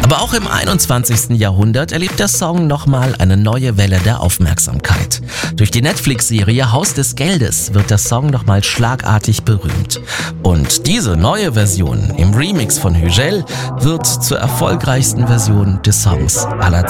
Aber auch im 21. Jahrhundert erlebt der Song nochmal eine neue Welle der Aufmerksamkeit. Durch die Netflix-Serie Haus des Geldes wird der Song nochmal schlagartig berühmt. Und diese neue Version im Remix von Hügel wird zur erfolgreichsten Version des Songs aller